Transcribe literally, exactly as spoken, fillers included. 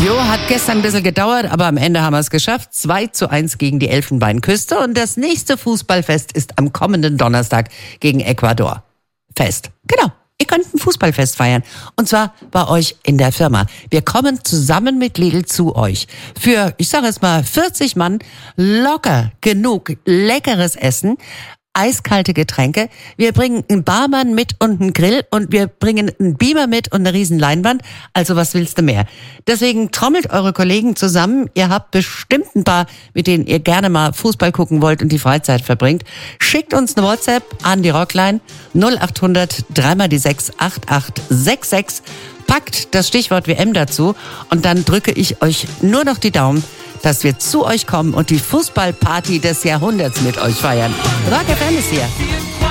Jo, hat gestern ein bisschen gedauert, aber am Ende haben wir es geschafft. zwei zu eins gegen die Elfenbeinküste und das nächste Fußballfest ist am kommenden Donnerstag gegen Ecuador. Fest. Genau. Ihr könnt ein Fußballfest feiern. Und zwar bei euch in der Firma. Wir kommen zusammen mit Lidl zu euch. Für, ich sage jetzt mal, vierzig Mann locker genug leckeres Essen. Eiskalte Getränke. Wir bringen einen Barmann mit und einen Grill und wir bringen einen Beamer mit und eine riesen Leinwand. Also was willst du mehr? Deswegen trommelt eure Kollegen zusammen. Ihr habt bestimmt ein paar, mit denen ihr gerne mal Fußball gucken wollt und die Freizeit verbringt. Schickt uns eine WhatsApp an die Rockline null acht hundert drei mal die sechs acht acht sechs sechs. Packt das Stichwort W M dazu und dann drücke ich euch nur noch die Daumen, dass wir zu euch kommen und die Fußballparty des Jahrhunderts mit euch feiern. Rock F M ist hier.